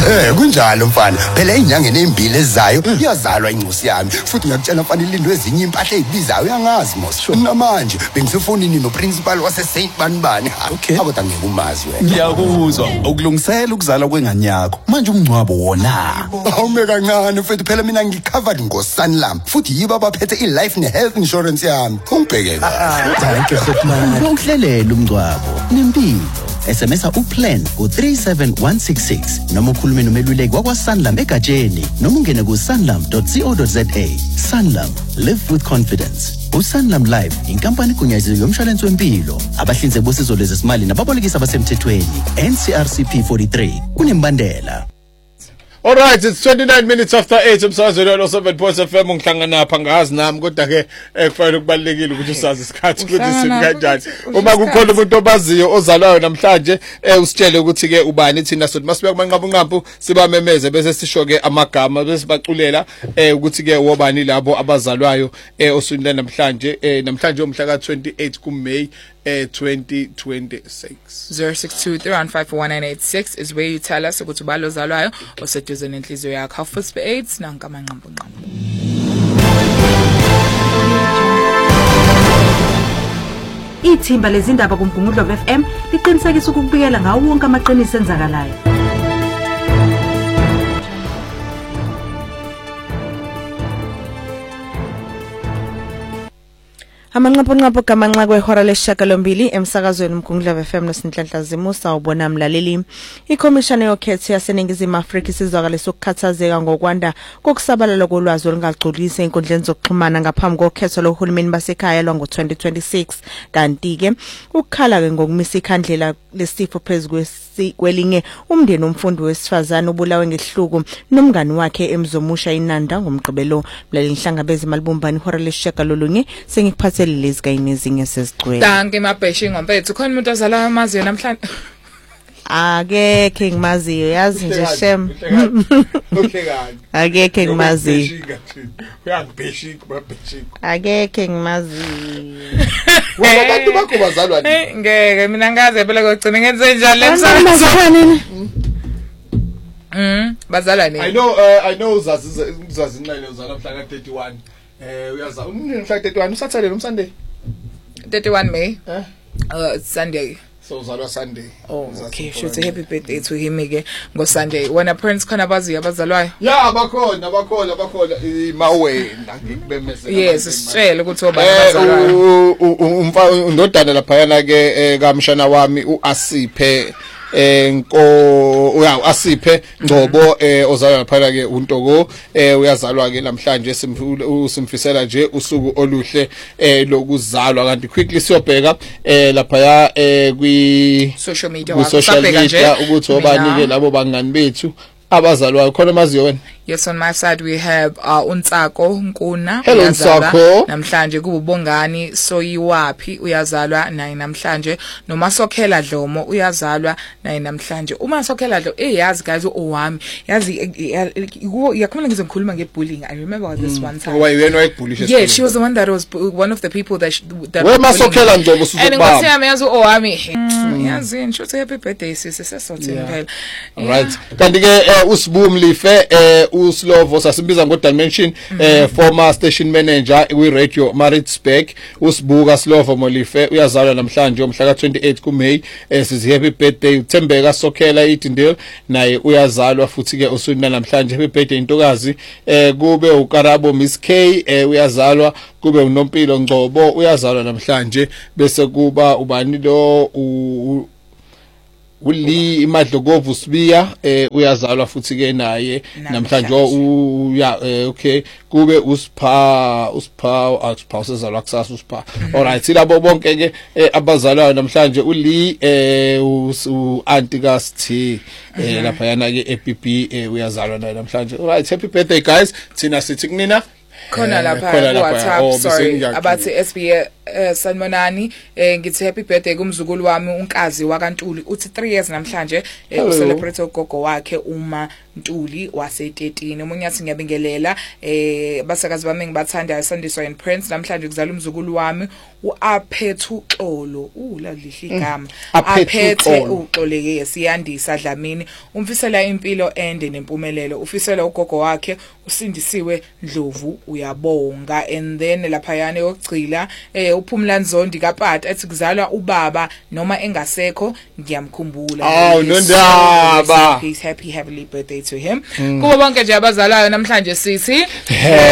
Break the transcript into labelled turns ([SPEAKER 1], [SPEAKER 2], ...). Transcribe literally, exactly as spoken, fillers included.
[SPEAKER 1] Eh kunjalo mfana phela inyangeni ezimbili ezayo iyazalwa incosi yami futhi ngakutshela mfana ilindwe ezinye impahla ezibizayo uyangazi mos namanje bengisefonini no principal wase Saint Banibani abota ngikumazi wena
[SPEAKER 2] ngiyakuzwa ukulungisela ukuzalwa kwengane yakho manje umncwabo wona
[SPEAKER 1] awume kancane mfethu phela mina ngicovered ngoSanlam futhi yibo abaphethe iLife neHealth insurance yami ungibheke
[SPEAKER 2] thank you Khotman ukuhlelela umncwabo nempilo S M S uplan ku three seven one six six noma ukhulume nomeluleki wakwaSanlam egatsheni noma ungene ku sanlam dot co dot za. Sanlam, live with confidence. uSanlam Life inkampani egunyaziwe yomshwalense wempilo abahlinzeki bosizo lwezesimali nababolekisi abasemthethweni N C R C P forty-three kunembandela.
[SPEAKER 3] All right, it's twenty-nine minutes after eight. Umsazweni lo seven point F M ngihlangana apha ngazi nami kodwa ke kufanele ukubalekile ukuthi usazi isikhathi ukuthi sikanjani. Uma kukhona umuntu obaziyo ozalwayo namhlanje usitshele ukuthi ke ubani thina sothi masibeka amanqabu nqampu sibamemeze bese sisho ke amagama bese baculela ukuthi ke wobani labo abazalwayo osukwini namhlanje namhlanje umhla ka twenty-eight ku May twenty twenty-six.
[SPEAKER 4] zero six two three one five four one nine eight six is where you tell us ukuthi ubalo zalwayo oseduze nenhliziyo yakho. Half past eight nanka amanqambu nqambu.
[SPEAKER 5] Ithimba lezindaba kuMgungundlovu F M liqinisekisa ukubikela ngawo wonke amaqiniso enzakalayo.
[SPEAKER 6] Amanqapho kamanqa kwehora lesishiyagalombili emsakazweni uMgungundlovu F M noSinhlanhla Zimusa ubona mlaleli. Ikhomishana yokhetho yaseNingizimu Afrika isizwakalisa ukukhathazeka ngokwanda kokusabalala kolwazi olungagculisi enkundleni zokuxhumana ngaphambi kokhetho lohulumeni basekhaya lwango twenty twenty-six kanti ke ukukhala ke ngokumisa ikhandlela lesifo phezulu kwelinye umndeni omfundi wesifazane ubulawe ngehluku nomngani wakhe emzomusha inanda ngomgqibelo. Mlaleli Nhlangabeze Malibumbani ihora lesishiyagalolunye sengikuphathe lezi kanye nezinye sezigcwele.
[SPEAKER 4] Danke mabheshi ngompethu khona umuntu ozalayo amaziyo namhlanje.
[SPEAKER 6] Akekhe ngimaziyo yazi nje shem.
[SPEAKER 3] Uhlekani?
[SPEAKER 6] Akekhe ngimaziyo.
[SPEAKER 3] Uyangibheshi kubabheshi.
[SPEAKER 6] Akekhe ngimaziyo.
[SPEAKER 3] Wena bantu bakho bazalwa nini?
[SPEAKER 4] Ngeke mina ngaze phela kugcina ngenze njalo emsakazweni. Mm, bazalwa nini?
[SPEAKER 3] I know uh, I know uzazi uzazi nine uzalwa mhla ka thirty-one. Eh uyaza umhla thirty-one usathale nomsunday.
[SPEAKER 4] thirty-one May.
[SPEAKER 3] Eh?
[SPEAKER 4] Uh Sunday.
[SPEAKER 3] So uzalwa Sunday.
[SPEAKER 4] Oh, okay. Should say happy birthday to him again go Sunday. When a parents khona baziyo abazalwayo.
[SPEAKER 3] Yeah, bakhona bakhona bakhona imawenda ngikubemeze.
[SPEAKER 4] Yes, sitshela ukuthi obani abazalwayo.
[SPEAKER 3] Umfa ndodana lapha yana ke kamshana wami uAsiphe enko uya Asiphe Ngcobo ozalwa phela ke uNtoko uyazalwa ke namhlanje simfisela nje usuku oluhle lokuzalwa kanti quickly siyobheka lapha ya kwi
[SPEAKER 4] social media
[SPEAKER 3] wasabheka nje ukuthi obani ke labo bangani bethu abazalwayo khona maziyo wena.
[SPEAKER 4] Yes, on my side we have uh, Unsako Nkuna
[SPEAKER 3] uyazalwa
[SPEAKER 4] namhlanje kubongani Soyiwapi uyazalwa naye namhlanje noMasokhela Dlomo uyazalwa naye namhlanje. Uma Sokhela Dlomo eyazi guys owami yazi yakhona ngizokhuluma ngebullying. I remember this one time.
[SPEAKER 3] Why wena wayibullisha?
[SPEAKER 4] Yeah, she was the one that was one of the people that that
[SPEAKER 3] we Masokhela Dlomo
[SPEAKER 4] usuzobaba. And ngosi yami yazi owami yazi ngisho happy birthday sisi sesothini phela.
[SPEAKER 3] Right. Kanti ke uSibu Mlife eh uSlovo sasimbiza ngoDimension eh former station manager we radio Maritzburg uSibuka Slovo Molife uyazalwa namhlanje umhla ka twenty-eight ku May sizi happy birthday uThembeka Sokhela Itindile naye uyazalwa futhi ke usuku namhlanje happy birthday intokazi eh kube uKarabo Miss K eh uyazalwa kube uNompilo Ngcobo uyazalwa namhlanje bese kuba ubani lo Uli imadlokovu Sibiya eh uyazalwa futhi ke naye namhlanje uya okay kube usipha usipha usipha usezalwa kusasa usipha. Alright labo bonke ke abazalwayo namhlanje uli eh u anti kaSthi eh lapha yana ke E P P uyazalwa naye namhlanje. Alright, happy birthday guys thina sithi kunina
[SPEAKER 4] khona lapha ku WhatsApp sorry abathi S B uh, Sanmonani eh ngithi happy birthday kumzukulu wami unkazi wakantuli uthi three years namhlanje eh, ucelebrate ugogo wakhe uma Ntuli wase thirteen. Umunye athi ngiyabingelela eh basakazi bami ngibathanda Sandiswa and Prince namhlanje kuzala umzukulu wami uAphethu Uxolo. Uh la lihle igama. Aphethe uxoleke siyandisa Dlamini umfisela impilo ende nempumelelo ufisela ugogo wakhe usindisiwe Ndlovu uyabonga. And then lapha yana yokugcila eh uPhumla Nzondi kaPata ethi kuzalwa ubaba noma engasekho ngiyamkhumbula.
[SPEAKER 3] Aw nondaba.
[SPEAKER 4] Happy happy heavenly birthday to him. Kuba bonke nje abazalayo namhlanje sithi